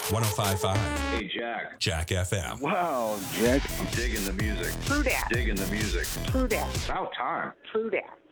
105.5. Hey, Jack. Jack FM. Wow, Jack. I'm digging the music. True that. Digging the music. True that. About time. True that.